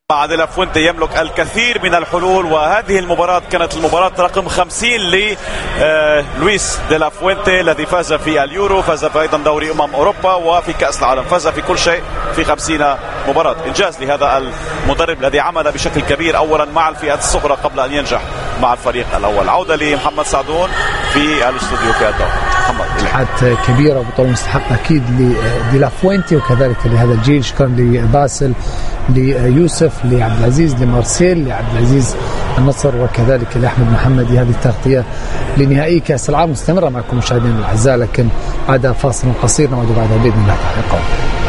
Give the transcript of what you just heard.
دي لا فوينتي يملك الكثير من الحلول، وهذه المباراة كانت المباراة رقم 50 للويس دي لا فوينتي الذي فاز في اليورو، فاز أيضا دوري أوروبا وفي كأس العالم، فاز في كل شيء في 50 مباراة. إنجاز لهذا المدرب الذي عمل بشكل كبير أولا مع الفئات الصغرى قبل أن ينجح مع الفريق الأول. عودة لمحمد سعدون في الاستوديو في الدور. محمد، نجاحات كبيرة وبطولة مستحقة أكيد لدي لا فوينتي وكذلك لهذا الجيل، شكرا لباسل، ليوسف، لعبد العزيز، لمارسيل، لعبد العزيز النصر، وكذلك لأحمد محمدي. هذه التغطية لنهائي كأس العالم مستمرة معكم مشاهدينا الأعزاء، لكن بعد فاصل قصير نعود بعدها بإذن الله تعالى.